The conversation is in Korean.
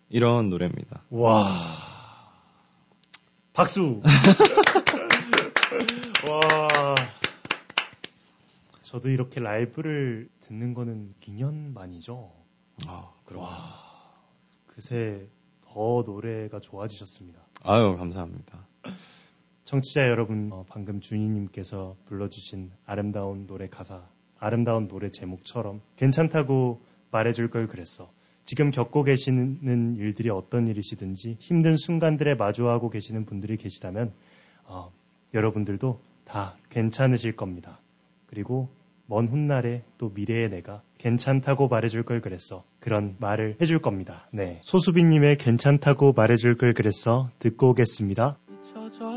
이런 노래입니다. 와, 박수. 와, 저도 이렇게 라이브를 듣는 거는 2년 만이죠. 그럼. 와, 그새 더 노래가 좋아지셨습니다. 아유, 감사합니다. 청취자 여러분, 방금 준이님께서 불러주신 아름다운 노래 가사, 아름다운 노래 제목처럼 괜찮다고 말해줄 걸 그랬어. 지금 겪고 계시는 일들이 어떤 일이시든지 힘든 순간들에 마주하고 계시는 분들이 계시다면 여러분들도 다 괜찮으실 겁니다. 그리고 먼 훗날에 또 미래의 내가 괜찮다고 말해줄 걸 그랬어. 그런 말을 해줄 겁니다. 네, 소수빈님의 괜찮다고 말해줄 걸 그랬어 듣고 오겠습니다.